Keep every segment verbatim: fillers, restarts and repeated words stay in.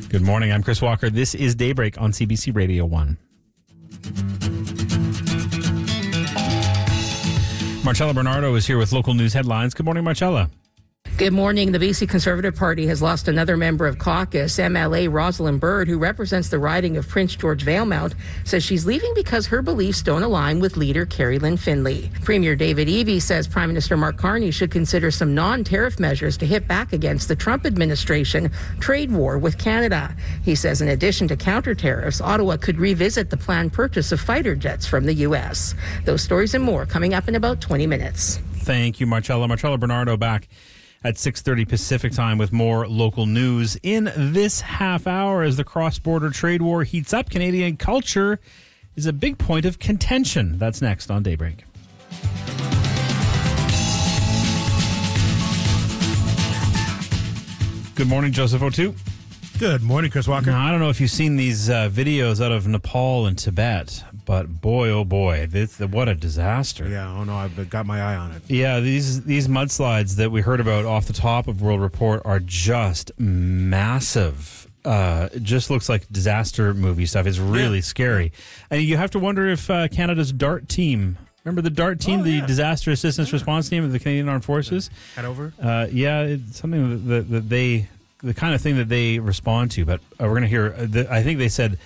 Good morning. I'm Chris Walker. This is Daybreak on C B C Radio one. Marcella Bernardo is here with local news headlines. Good morning, Marcella. Good morning. The B C Conservative Party has lost another member of caucus. M L A Rosalind Byrd, who represents the riding of Prince George Valemount, says she's leaving because her beliefs don't align with leader Carrie Lynn Finley. Premier David Eby says Prime Minister Mark Carney should consider some non-tariff measures to hit back against the Trump administration trade war with Canada. He says in addition to counter tariffs, Ottawa could revisit the planned purchase of fighter jets from the U S. Those stories and more coming up in about twenty minutes. Thank you, Marcella. Marcella Bernardo back at six thirty Pacific time with more local news. In this half hour, as the cross-border trade war heats up, Canadian culture is a big point of contention. That's next on Daybreak. Good morning, Joseph O'Toole. Good morning, Chris Walker. Now, I don't know if you've seen these uh, videos out of Nepal and Tibet, but boy, oh boy, this, what a disaster. Yeah, oh no, I've got my eye on it. Yeah, these these mudslides that we heard about off the top of World Report are just massive. Uh, it just looks like disaster movie stuff. It's really yeah. scary. And you have to wonder if uh, Canada's DART team, remember the DART team, oh, the yeah. Disaster Assistance yeah. Response Team of the Canadian Armed Forces? Head over? Uh, yeah, it's something that, that, that they... the kind of thing that they respond to, but uh, we're going to hear, uh, the, I think they said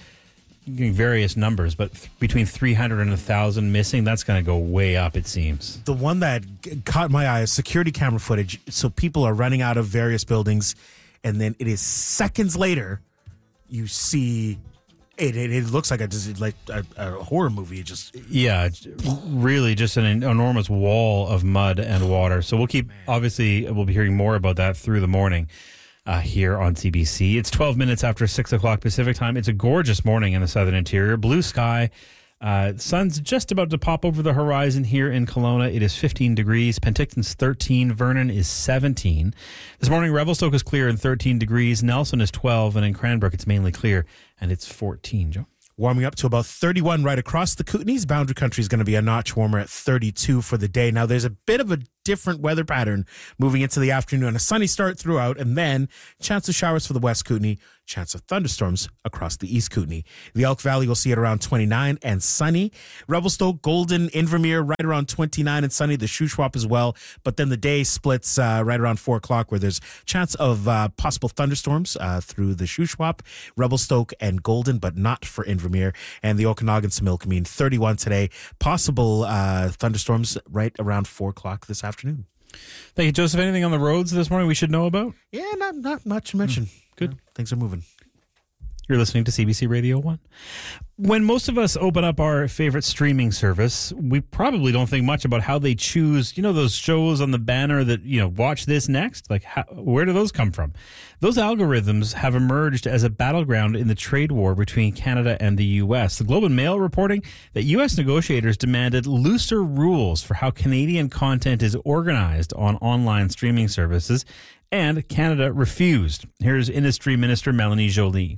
various numbers, but th- between three hundred and one thousand missing, that's going to go way up, it seems. The one that g- caught my eye is security camera footage. So people are running out of various buildings, and then it is seconds later, you see... It, it, it looks like a just like a, a horror movie. It just yeah, really, just an enormous wall of mud and water. So we'll keep, Man. obviously, we'll be hearing more about that through the morning. Uh, here on C B C. It's twelve minutes after six o'clock Pacific time. It's a gorgeous morning in the southern interior. Blue sky. Uh, sun's just about to pop over the horizon here in Kelowna. It is fifteen degrees. Penticton's thirteen. Vernon is seventeen. This morning, Revelstoke is clear and thirteen degrees. Nelson is twelve. And in Cranbrook, it's mainly clear and it's fourteen, Joe. Warming up to about thirty-one right across the Kootenays. Boundary Country is going to be a notch warmer at thirty-two for the day. Now, there's a bit of a different weather pattern moving into the afternoon. A sunny start throughout, and then chance of showers for the West Kootenay, chance of thunderstorms across the East Kootenay. The Elk Valley will see it around twenty-nine and sunny. Revelstoke, Golden, Invermere right around twenty-nine and sunny. The Shuswap as well. But then the day splits uh, right around four o'clock where there's chance of uh, possible thunderstorms uh, through the Shuswap, Revelstoke, and Golden, but not for Invermere. And the Okanagan, Similkameen, thirty-one today. Possible uh, thunderstorms right around four o'clock this afternoon. Afternoon. Thank you, Joseph. Anything on the roads this morning we should know about? Yeah, not not much to mention. Mm, good. Yeah, things are moving. You're listening to C B C Radio one. When most of us open up our favorite streaming service, we probably don't think much about how they choose, you know, those shows on the banner that, you know, watch this next. Like, how, where do those come from? Those algorithms have emerged as a battleground in the trade war between Canada and the U S. The Globe and Mail reporting that U S negotiators demanded looser rules for how Canadian content is organized on online streaming services, and Canada refused. Here's Industry Minister Melanie Joly.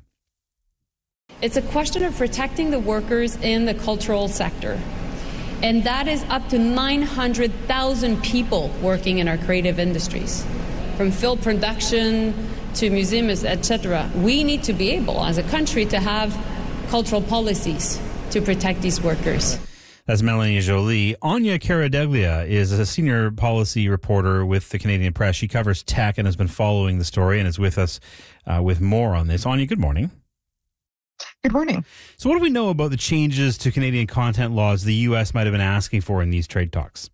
It's a question of protecting the workers in the cultural sector. And that is up to nine hundred thousand people working in our creative industries, from film production to museums, et cetera. We need to be able, as a country, to have cultural policies to protect these workers. That's Melanie Joly. Anya Caradeglia is a senior policy reporter with the Canadian Press. She covers tech and has been following the story and is with us uh, with more on this. Anya, good morning. Good morning. So what do we know about the changes to Canadian content laws the U S might have been asking for in these trade talks?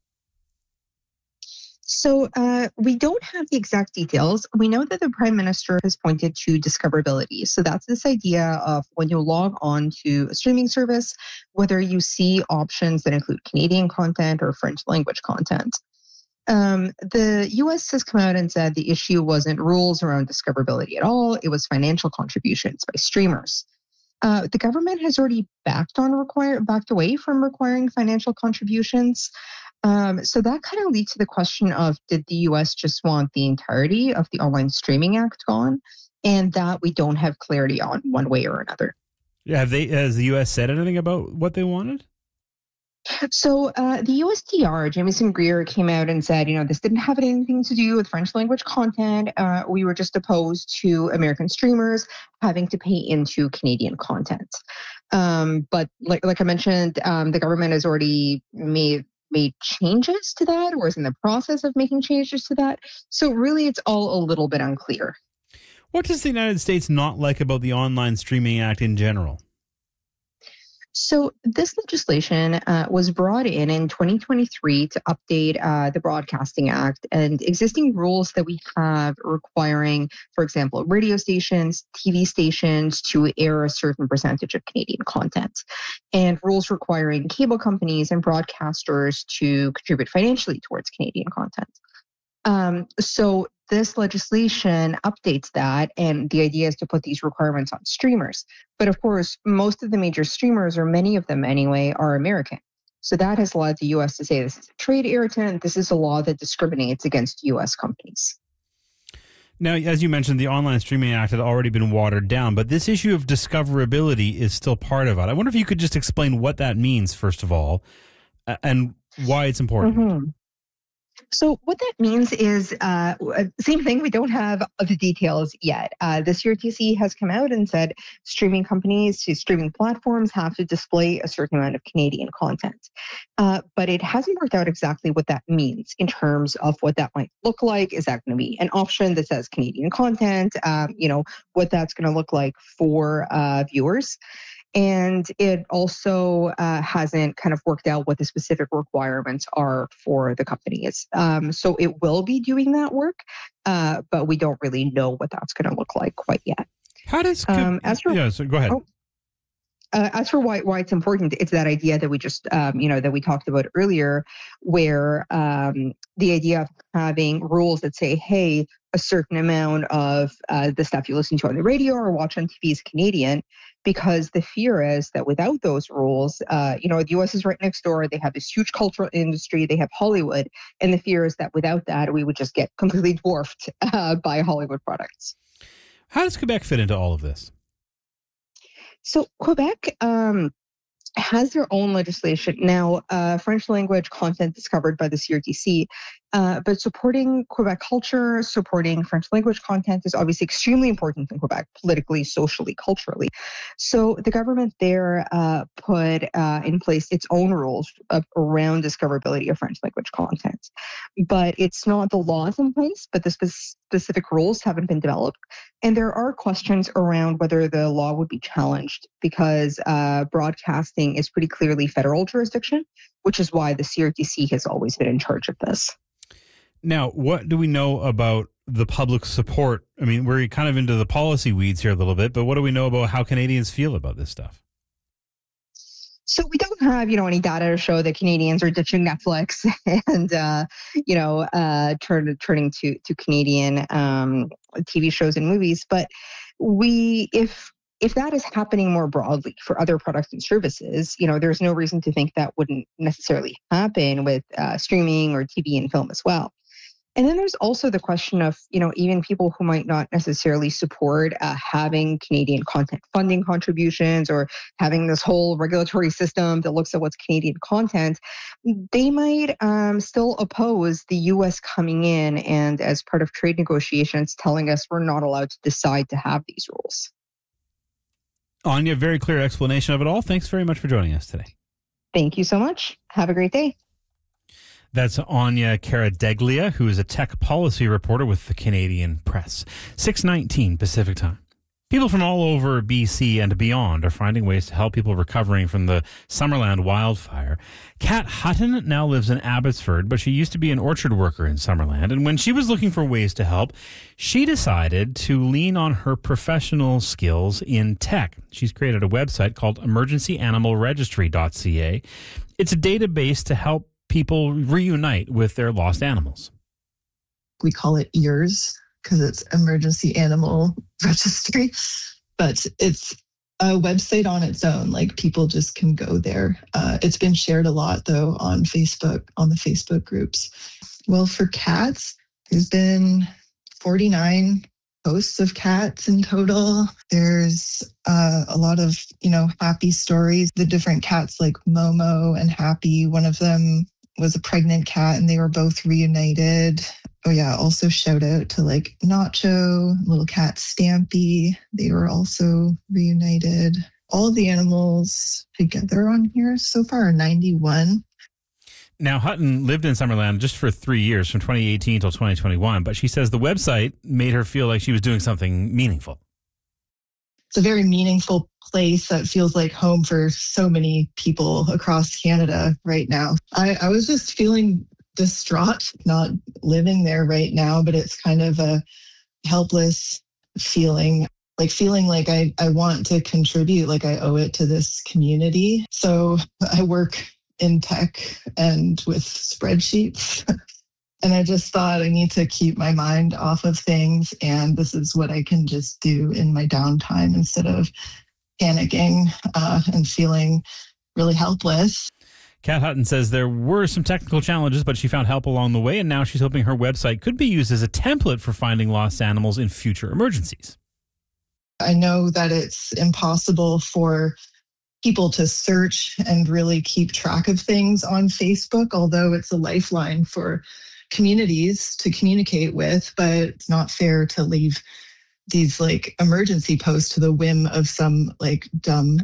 So uh, we don't have the exact details. We know that the Prime Minister has pointed to discoverability. So that's this idea of when you log on to a streaming service, whether you see options that include Canadian content or French language content. Um, the U S has come out and said the issue wasn't rules around discoverability at all. It was financial contributions by streamers. Uh, the government has already backed on require backed away from requiring financial contributions. Um, so that kind of leads to the question of, did the U S just want the entirety of the Online Streaming Act gone? And that we don't have clarity on one way or another. Yeah, have they, has the U S said anything about what they wanted? So uh, the U S T R, Jamieson Greer, came out and said, you know, this didn't have anything to do with French language content. Uh, we were just opposed to American streamers having to pay into Canadian content. Um, but like like I mentioned, um, the government has already made made changes to that, or is in the process of making changes to that. So really, it's all a little bit unclear. What does the United States not like about the Online Streaming Act in general? So this legislation uh, was brought in in twenty twenty-three to update uh, the Broadcasting Act and existing rules that we have requiring, for example, radio stations, T V stations to air a certain percentage of Canadian content, and rules requiring cable companies and broadcasters to contribute financially towards Canadian content. Um, so this legislation updates that, and the idea is to put these requirements on streamers. But of course, most of the major streamers, or many of them anyway, are American. So that has led the U S to say this is a trade irritant. This is a law that discriminates against U S companies. Now, as you mentioned, the Online Streaming Act had already been watered down, but this issue of discoverability is still part of it. I wonder if you could just explain what that means, first of all, and why it's important. Mm-hmm. So what that means is, uh, same thing, we don't have the details yet. Uh, the C R T C has come out and said streaming companies, streaming platforms have to display a certain amount of Canadian content. Uh, but it hasn't worked out exactly what that means in terms of what that might look like. Is that going to be an option that says Canadian content? Um, you know, what that's going to look like for uh, viewers. And it also uh, hasn't kind of worked out what the specific requirements are for the companies. Um, so it will be doing that work, uh, but we don't really know what that's going to look like quite yet. How does... Um, as for, yeah, so go ahead. Oh, uh, as for why, why it's important, it's that idea that we just, um, you know, that we talked about earlier, where um, the idea of having rules that say, hey, a certain amount of uh, the stuff you listen to on the radio or watch on T V is Canadian, because the fear is that without those rules, uh, you know, the U S is right next door. They have this huge cultural industry. They have Hollywood. And the fear is that without that, we would just get completely dwarfed uh, by Hollywood products. How does Quebec fit into all of this? So Quebec um, has their own legislation. Now, uh, French language content is covered by the C R T C, uh, but supporting Quebec culture, supporting French language content is obviously extremely important in Quebec, politically, socially, culturally. So the government there uh, put uh, in place its own rules of, around discoverability of French language content. But it's not the laws in place, but the spe- specific rules haven't been developed. And there are questions around whether the law would be challenged, because uh, broadcasting is pretty clearly federal jurisdiction, which is why the C R T C has always been in charge of this. Now, what do we know about the public support? I mean, we're kind of into the policy weeds here a little bit, but what do we know about how Canadians feel about this stuff? So we don't have, you know, any data to show that Canadians are ditching Netflix and, uh, you know, uh, turn, turning to to Canadian um, T V shows and movies. But we, if if that is happening more broadly for other products and services, you know, there's no reason to think that wouldn't necessarily happen with uh, streaming or T V and film as well. And then there's also the question of, you know, even people who might not necessarily support uh, having Canadian content funding contributions or having this whole regulatory system that looks at what's Canadian content, they might um, still oppose the U S coming in and, as part of trade negotiations, telling us we're not allowed to decide to have these rules. Anya, very clear explanation of it all. Thanks very much for joining us today. Thank you so much. Have a great day. That's Anya Caradeglia, who is a tech policy reporter with the Canadian Press. six nineteen Pacific Time. People from all over B C and beyond are finding ways to help people recovering from the Summerland wildfire. Kat Hutton now lives in Abbotsford, but she used to be an orchard worker in Summerland. And when she was looking for ways to help, she decided to lean on her professional skills in tech. She's created a website called emergency animal registry dot c a. It's a database to help people reunite with their lost animals. We call it E A R S because it's Emergency Animal Registry, but it's a website on its own. Like, people just can go there. Uh, it's been shared a lot though on Facebook, on the Facebook groups. Well, for cats, there's been forty-nine posts of cats in total. There's uh, a lot of, you know, happy stories. The different cats like Momo and Happy, one of them was a pregnant cat and they were both reunited. Oh yeah, also shout out to like Nacho, little cat Stampy. They were also reunited. All the animals together on here so far are ninety-one. Now, Hutton lived in Summerland just for three years, from twenty eighteen till twenty twenty-one, but she says the website made her feel like she was doing something meaningful. It's a very meaningful place that feels like home for so many people across Canada right now. I, I was just feeling distraught, not living there right now, but it's kind of a helpless feeling, like feeling like I, I want to contribute, like I owe it to this community. So I work in tech and with spreadsheets. And I just thought I need to keep my mind off of things. And this is what I can just do in my downtime instead of panicking uh, and feeling really helpless. Kat Hutton says there were some technical challenges, but she found help along the way, and now she's hoping her website could be used as a template for finding lost animals in future emergencies. I know that it's impossible for people to search and really keep track of things on Facebook, although it's a lifeline for communities to communicate with, but it's not fair to leave these like emergency posts to the whim of some like dumb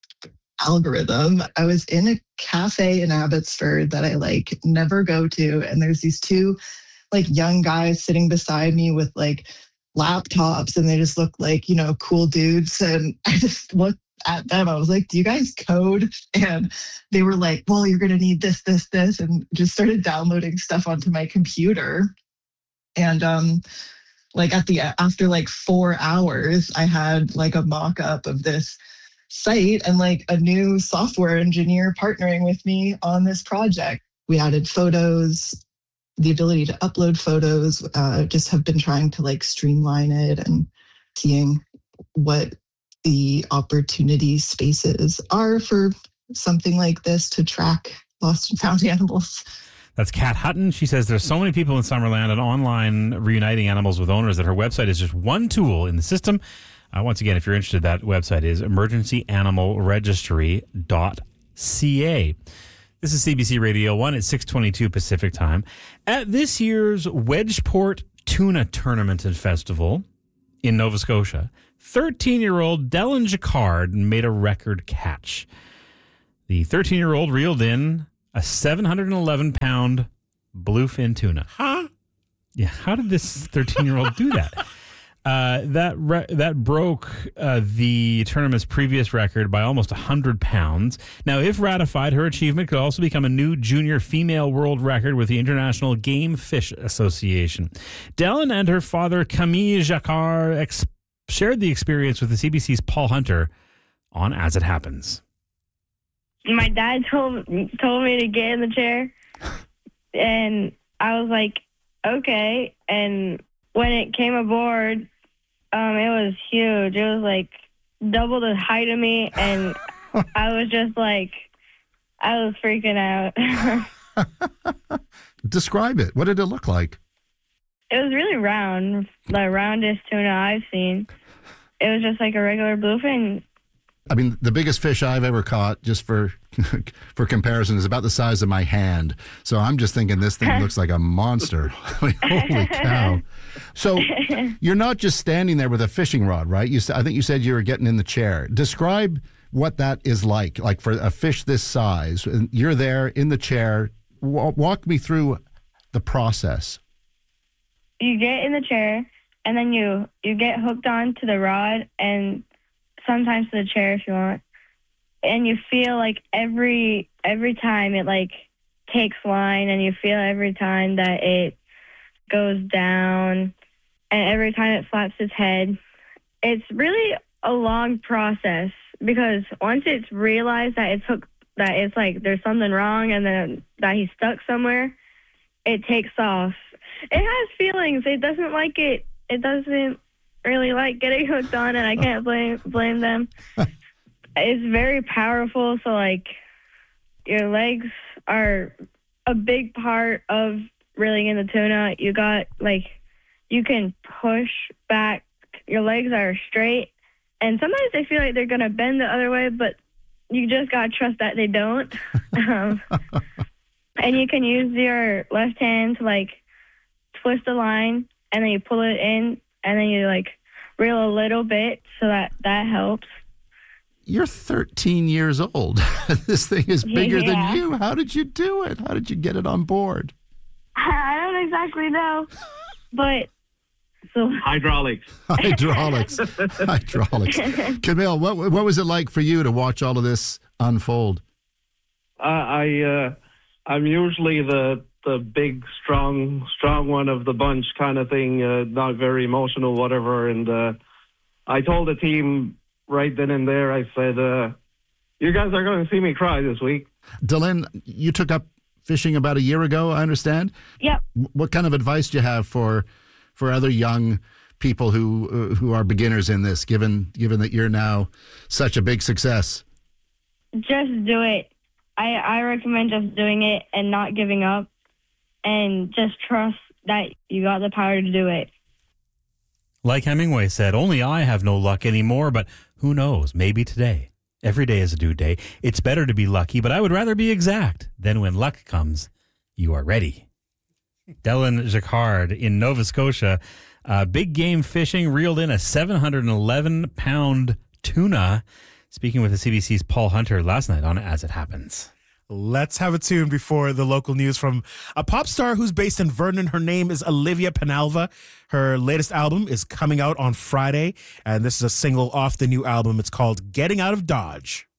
algorithm. I was in a cafe in Abbotsford that I like never go to, and there's these two like young guys sitting beside me with like laptops, and they just look like, you know, cool dudes. And I just looked at them. I was like, do you guys code? And they were like, well, you're going to need this, this, this, and just started downloading stuff onto my computer. And um, like at the, after like four hours, I had like a mock-up of this site and like a new software engineer partnering with me on this project. We added photos, the ability to upload photos, uh, just have been trying to like streamline it and seeing what the opportunity spaces are for something like this to track lost and found animals. That's Kat Hutton. She says there's so many people in Summerland and online reuniting animals with owners that her website is just one tool in the system. Uh, once again, if you're interested, that website is emergency animal registry dot c a. This is C B C Radio one at six twenty-two Pacific Time. At this year's Wedgeport Tuna Tournament and Festival in Nova Scotia, thirteen-year-old Dylan Jacquard made a record catch. The thirteen-year-old reeled in a seven hundred eleven pound bluefin tuna. Huh? Yeah, how did this thirteen-year-old do that? Uh, that re- that broke uh, the tournament's previous record by almost one hundred pounds. Now, if ratified, her achievement could also become a new junior female world record with the International Game Fish Association. Dylan and her father, Camille Jacquard, ex- shared the experience with the C B C's Paul Hunter on As It Happens. My dad told told me to get in the chair, and I was like, okay. And when it came aboard, um, it was huge. It was like double the height of me, and I was just like, I was freaking out. Describe it. What did it look like? It was really round, the roundest tuna I've seen. It was just like a regular bluefin. I mean, the biggest fish I've ever caught, just for for comparison, is about the size of my hand. So I'm just thinking this thing looks like a monster. Like, holy cow. So you're not just standing there with a fishing rod, right? You, I think you said you were getting in the chair. Describe what that is like, like for a fish this size. You're there in the chair. Walk me through the process. You get in the chair, and then you, you get hooked on to the rod and sometimes to the chair if you want. And you feel like every every time it like takes line, and you feel every time that it goes down, and every time it flaps its head. It's really a long process, because once it's realized that it's hooked, that it's like there's something wrong, and then that he's stuck somewhere, it takes off. It has feelings. It doesn't like it. It doesn't really like getting hooked on, and I can't blame blame them. It's very powerful, so like your legs are a big part of reeling in the tuna. You got like you can push back. Your legs are straight. And sometimes they feel like they're going to bend the other way, but you just got to trust that they don't. um, and you can use your left hand to, like, twist the line, and then you pull it in, and then you, like, reel a little bit so that that helps. You're thirteen years old. This thing is bigger Yeah. than you. How did you do it? How did you get it on board? I don't exactly know, but so Hydraulics. Hydraulics. Hydraulics. Camille, what what was it like for you to watch all of this unfold? Uh, I uh, I'm usually the the big, strong, strong one of the bunch kind of thing. Uh, not very emotional, whatever. And uh, I told the team right then and there. I said, uh, "You guys are going to see me cry this week." Dylan, you took up fishing about a year ago, I understand. Yep. What kind of advice do you have for for other young people who uh, who are beginners in this, given given that you're now such a big success? Just do it. I, I recommend just doing it and not giving up, and just trust that you got the power to do it. Like Hemingway said, only I have no luck anymore, but who knows, maybe today. Every day is a due day. It's better to be lucky, but I would rather be exact. Then when luck comes, you are ready. Dylan Jacquard in Nova Scotia, uh, big game fishing, reeled in a seven hundred eleven pound tuna. Speaking with the C B C's Paul Hunter last night on As It Happens. Let's have a tune before the local news from a pop star who's based in Vernon. Her name is Olivia Penalva. Her latest album is coming out on Friday, and this is a single off the new album. It's called Getting Out of Dodge.